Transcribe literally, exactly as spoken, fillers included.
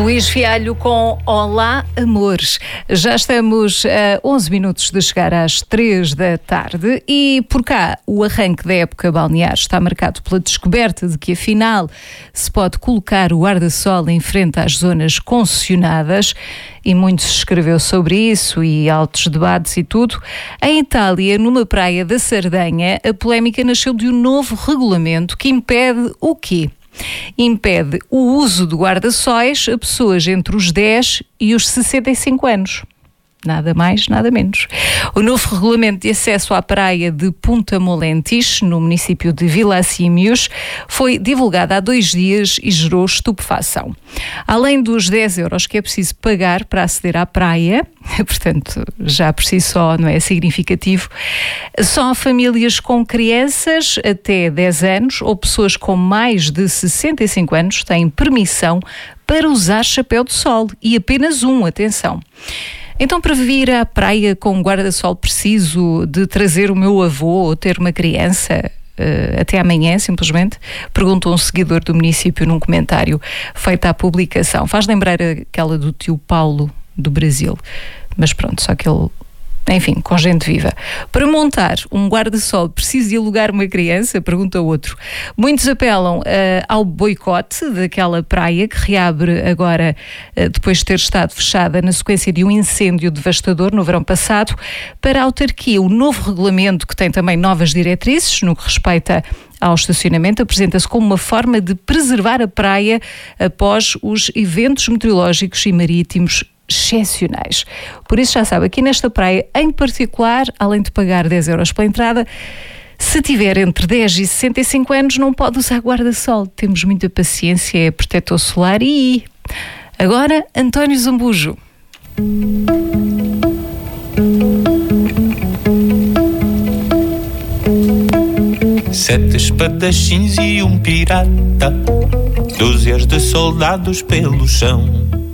Luís Fialho com Olá Amores. Já estamos a onze minutos de chegar às três da tarde e por cá o arranque da época balnear está marcado pela descoberta de que afinal se pode colocar o guarda-sol em frente às zonas concessionadas e muito se escreveu sobre isso e altos debates e tudo. Em Itália, numa praia da Sardenha, a polémica nasceu de um novo regulamento que impede o quê? Impede o uso de guarda-sóis a pessoas entre os dez e os sessenta e cinco anos. Nada mais, nada menos. O novo regulamento de acesso à praia de Punta Molentis, no município de Vilacímios, foi divulgado há dois dias e gerou estupefação. Além dos dez euros que é preciso pagar para aceder à praia, portanto, já por si só não é significativo, só famílias com crianças até dez anos ou pessoas com mais de sessenta e cinco anos têm permissão para usar chapéu de sol e apenas um, atenção. Então, para vir à praia com um guarda-sol preciso de trazer o meu avô ou ter uma criança uh, até amanhã, simplesmente? Perguntou um seguidor do município num comentário feito à publicação. Faz lembrar aquela do tio Paulo do Brasil. Mas pronto, só que ele... Enfim, com gente viva. Para montar um guarda-sol preciso de alugar uma criança? Pergunta outro. Muitos apelam uh, ao boicote daquela praia que reabre agora uh, depois de ter estado fechada na sequência de um incêndio devastador no verão passado. Para a autarquia, o novo regulamento, que tem também novas diretrizes no que respeita ao estacionamento, apresenta-se como uma forma de preservar a praia após os eventos meteorológicos e marítimos excepcionais. Por isso já sabe, aqui nesta praia em particular, além de pagar dez euros pela entrada, se tiver entre dez e sessenta e cinco anos não pode usar guarda-sol. Temos muita paciência, é protetor solar e... Agora, António Zambujo. Sete espadachins e um pirata, dúzias de soldados pelo chão.